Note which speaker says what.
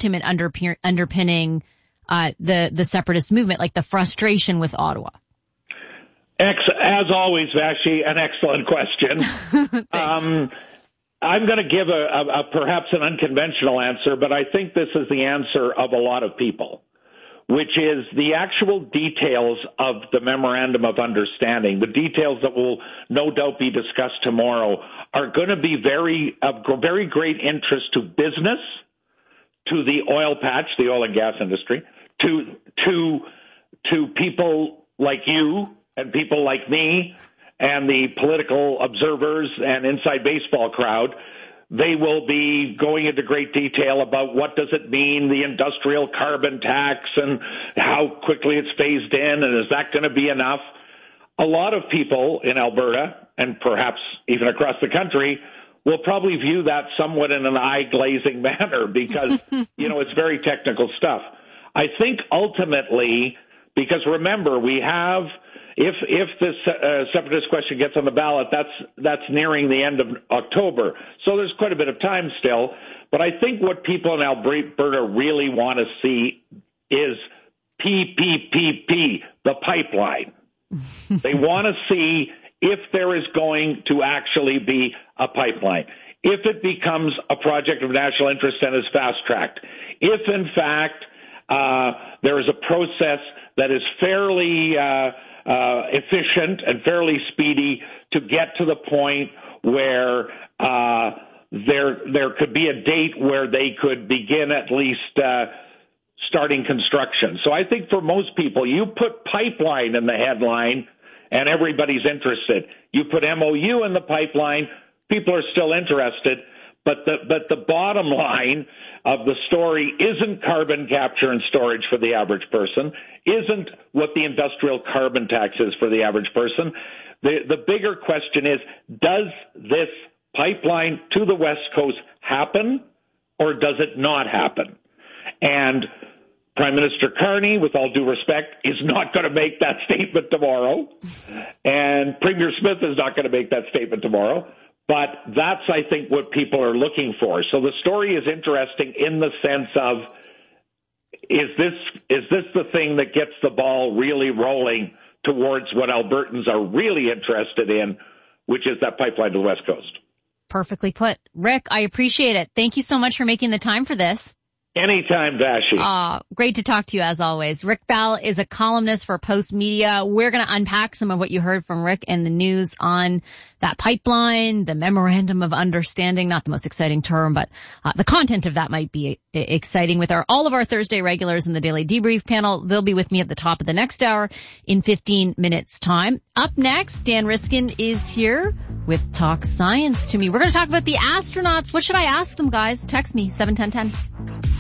Speaker 1: sentiment underpinning the separatist movement, like the frustration with Ottawa?
Speaker 2: As always, Vashi, an excellent question. I'm going to give a perhaps an unconventional answer, but I think this is the answer of a lot of people, which is the actual details of the Memorandum of Understanding, the details that will no doubt be discussed tomorrow, are going to be of very great interest to business, to the oil patch, the oil and gas industry, to people like you and people like me and the political observers and inside baseball crowd. They will be going into great detail about what does it mean, the industrial carbon tax, and how quickly it's phased in, and is that going to be enough? A lot of people in Alberta, and perhaps even across the country, will probably view that somewhat in an eye-glazing manner because, it's very technical stuff. I think ultimately, because remember, we have, if this separatist question gets on the ballot, that's nearing the end of October. So there's quite a bit of time still. But I think what people in Alberta really want to see is PPPP, the pipeline. They want to see if there is going to actually be a pipeline, if it becomes a project of national interest and is fast-tracked, if, in fact, there is a process that is fairly efficient and fairly speedy to get to the point where there could be a date where they could begin at least starting construction. So I think for most people, you put pipeline in the headline and everybody's interested. You put MOU in the pipeline, people are still interested. But the bottom line of the story isn't carbon capture and storage for the average person, isn't what the industrial carbon tax is for the average person. The bigger question is, does this pipeline to the West Coast happen or does it not happen? And Prime Minister Carney, with all due respect, is not going to make that statement tomorrow. And Premier Smith is not going to make that statement tomorrow. But that's, I think, what people are looking for. So the story is interesting in the sense of, is this the thing that gets the ball really rolling towards what Albertans are really interested in, which is that pipeline to the West Coast?
Speaker 1: Perfectly put. Rick, I appreciate it. Thank you so much for making the time for this.
Speaker 2: Anytime, Vashi.
Speaker 1: Great to talk to you as always. Rick Bell is a columnist for Post Media. We're going to unpack some of what you heard from Rick in the news on that pipeline, the Memorandum of Understanding, not the most exciting term, but the content of that might be exciting with all of our Thursday regulars in the Daily Debrief panel. They'll be with me at the top of the next hour in 15 minutes time. Up next, Dan Riskin is here with Talk Science to Me. We're going to talk about the astronauts. What should I ask them, guys? Text me, 71010.